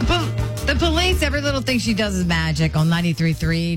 The police, every little thing she does is magic on 93.3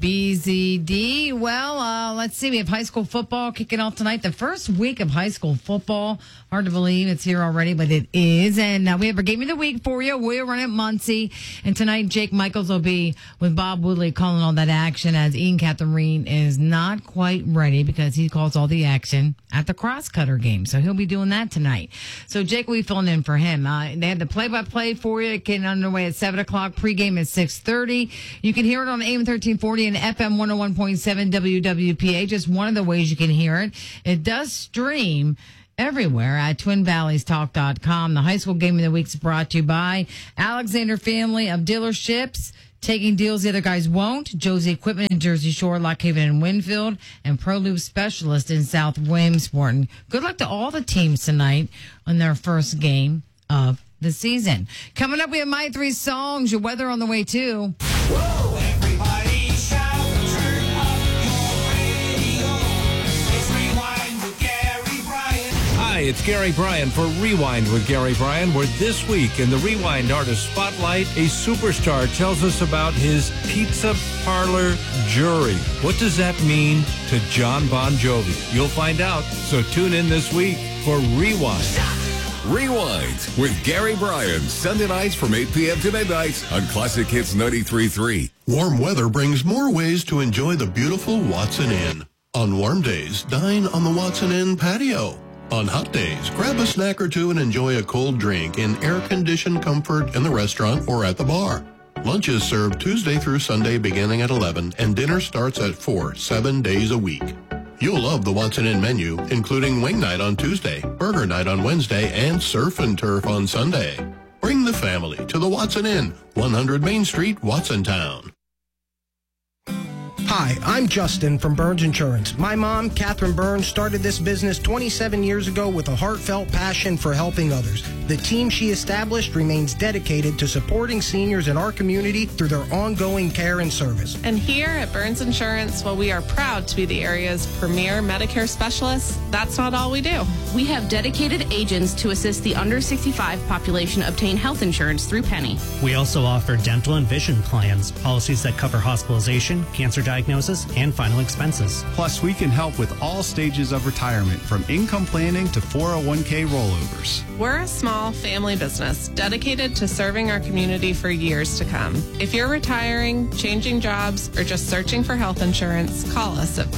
WBZD. Well, let's see. We have high school football kicking off tonight. The first week of high school football. Hard to believe it's here already, but it is. And we have our game of the week for you. We'll run at Muncie. And tonight, Jake Michaels will be with Bob Woodley calling all that action as Ian Catherine is not quite ready because he calls all the action at the Crosscutter game. So he'll be doing that tonight. So Jake will be filling in for him. They had the play-by-play for you. Getting underway at 7 o'clock. Pregame at 6:30. You can hear it on AM 1340 and FM 101.7 WWPA. Just one of the ways you can hear it. It does stream everywhere at TwinValleysTalk.com. The high school game of the week is brought to you by Alexander Family of Dealerships. Taking deals the other guys won't. Josie Equipment in Jersey Shore, Lock Haven, and Winfield. And Pro Lube Specialist in South Williamsport. And good luck to all the teams tonight on their first game of the season. Coming up, we have My Three Songs. Your weather on the way, too. Whoa, everybody shout, turn up your radio. It's Rewind with Gary Bryan. Hi, it's Gary Bryan for Rewind with Gary Bryan, where this week in the Rewind Artist Spotlight, a superstar tells us about his pizza parlor jury. What does that mean to John Bon Jovi? You'll find out, so tune in this week for Rewind. Rewind with Gary Bryan, Sunday nights from 8 p.m. to midnight on Classic Hits 93.3. Warm weather brings more ways to enjoy the beautiful Watson Inn. On warm days, dine on the Watson Inn patio. On hot days, grab a snack or two and enjoy a cold drink in air-conditioned comfort in the restaurant or at the bar. Lunch is served Tuesday through Sunday beginning at 11, and dinner starts at 4, 7 days a week. You'll love the Watson Inn menu, including wing night on Tuesday, burger night on Wednesday, and surf and turf on Sunday. Bring the family to the Watson Inn, 100 Main Street, Watsontown. Hi, I'm Justin from Burns Insurance. My mom, Catherine Burns, started this business 27 years ago with a heartfelt passion for helping others. The team she established remains dedicated to supporting seniors in our community through their ongoing care and service. And here at Burns Insurance, while we are proud to be the area's premier Medicare specialists, that's not all we do. We have dedicated agents to assist the under 65 population obtain health insurance through Penny. We also offer dental and vision plans, policies that cover hospitalization, cancer diagnosis, and final expenses. Plus, we can help with all stages of retirement, from income planning to 401k rollovers. We're a small family business dedicated to serving our community for years to come. If you're retiring, changing jobs, or just searching for health insurance, call us at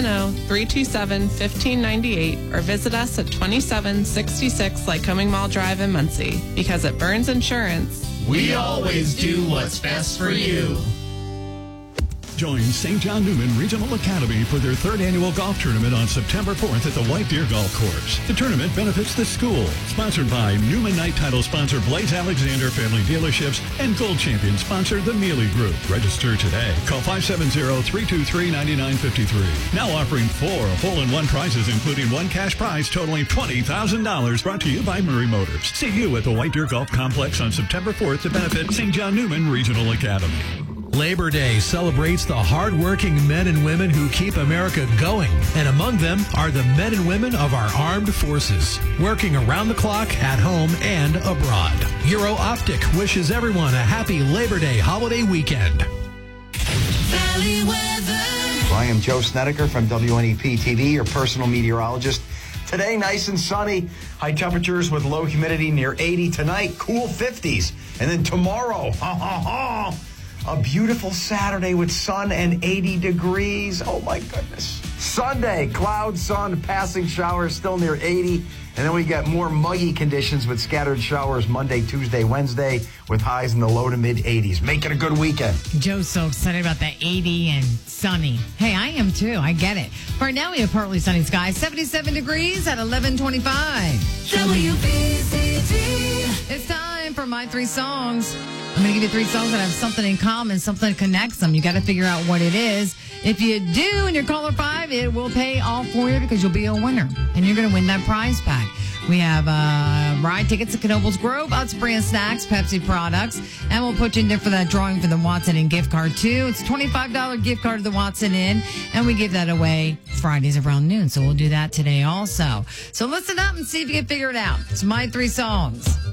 570-327-1598 or visit us at 2766 Lycoming Mall Drive in Muncie. Because at Burns Insurance, We always do what's best for you. Join St. John Newman Regional Academy for their third annual golf tournament on September 4th at the White Deer Golf Course. The tournament benefits the school. Sponsored by Newman Night title sponsor Blaze Alexander Family Dealerships and Gold Champion sponsor the Mealy Group. Register today. Call 570-323-9953. Now offering 4 hole-in-one prizes, including one cash prize totaling $20,000. Brought to you by Murray Motors. See you at the White Deer Golf Complex on September 4th to benefit St. John Newman Regional Academy. Labor Day celebrates the hardworking men and women who keep America going, and among them are the men and women of our armed forces, working around the clock at home and abroad. Euro Optic wishes everyone a happy Labor Day holiday weekend. Valley weather. I am Joe Snedeker from WNEP TV, your personal meteorologist. Today, nice and sunny. High temperatures with low humidity near 80. Tonight, cool 50s. And then tomorrow, a beautiful Saturday with sun and 80 degrees. Oh, my goodness. Sunday, cloud, sun, passing showers, still near 80. And then we get more muggy conditions with scattered showers Monday, Tuesday, Wednesday, with highs in the low to mid-80s. Make it a good weekend. Joe's so excited about the 80 and sunny. Hey, I am too. I get it. Right now we have partly sunny skies, 77 degrees at 11:25. WBCD. It's time for my 3 songs. I'm going to give you 3 songs that have something in common, something that connects them. You got to figure out what it is. If you do and you're caller 5, it will pay all for you because you'll be a winner. And you're going to win that prize pack. We have ride tickets to Knoebels Grove, Utsbury and Snacks, Pepsi products. And we'll put you in there for that drawing for the Watson Inn gift card, too. It's a $25 gift card to the Watson Inn. And we give that away Fridays around noon. So we'll do that today also. So listen up and see if you can figure it out. It's my 3 songs.